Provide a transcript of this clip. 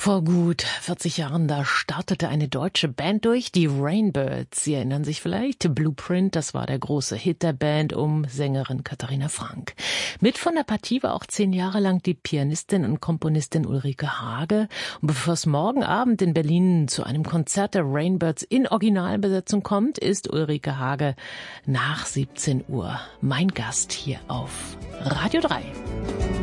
Vor gut 40 Jahren, da startete eine deutsche Band durch, die Rainbirds. Sie erinnern sich vielleicht, Blueprint, das war der große Hit der Band um Sängerin Katharina Frank. Mit von der Partie war auch 10 Jahre lang die Pianistin und Komponistin Ulrike Hage. Und bevor es morgen Abend in Berlin zu einem Konzert der Rainbirds in Originalbesetzung kommt, ist Ulrike Hage nach 17 Uhr mein Gast hier auf Radio 3.